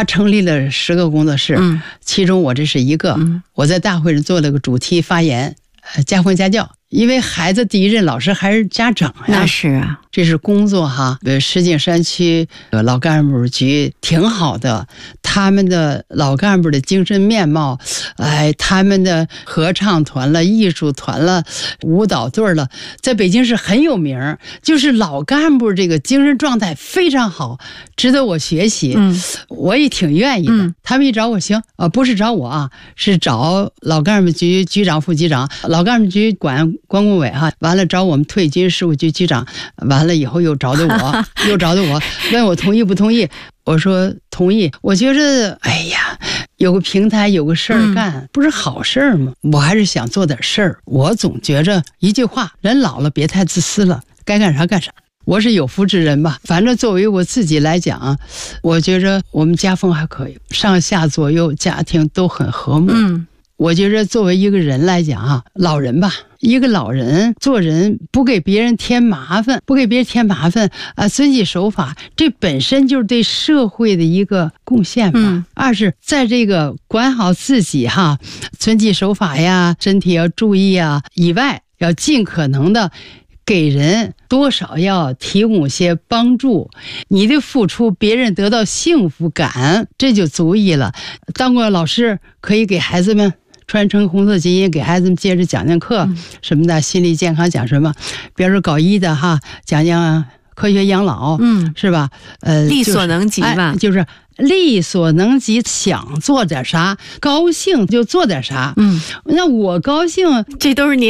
他成立了10个工作室，其中我这是一个。我在大会上做了个主题发言，家风家教。因为孩子第一任老师还是家长呀， 那是啊， 这是工作哈。石景山区老干部局挺好的，他们的老干部的精神面貌，他们的合唱团了、艺术团了、舞蹈队了，在北京市很有名，就是老干部这个精神状态非常好，值得我学习。我也挺愿意的。他们一找我行，不是找我啊，是找老干部局局长、副局长，老干部局管关工委哈，完了找我们退军事务局局长，完了以后又找的我，问我同意不同意。我说同意。我觉着有个平台有个事儿干，不是好事儿吗？我还是想做点事儿。我总觉着一句话，人老了别太自私了，该干啥干啥。我是有福之人吧，反正作为我自己来讲，我觉着我们家风还可以，上下左右家庭都很和睦。我觉着作为一个人来讲老人吧，一个老人做人不给别人添麻烦，遵纪守法，这本身就是对社会的一个贡献吧。二是在这个管好自己遵纪守法呀，身体要注意啊以外，要尽可能的给人多少要提供些帮助，你的付出别人得到幸福感，这就足以了。当过老师可以给孩子们传承红色基因，给孩子们接着讲课什么的，心理健康讲什么，比如说搞医的讲科学养老，是吧？ 力所能及吧， 就是力所能及，想做点啥，高兴就做点啥。那我高兴， 这都是您